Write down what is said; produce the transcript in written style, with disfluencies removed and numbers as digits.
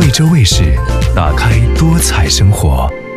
州卫视，打开多彩生活。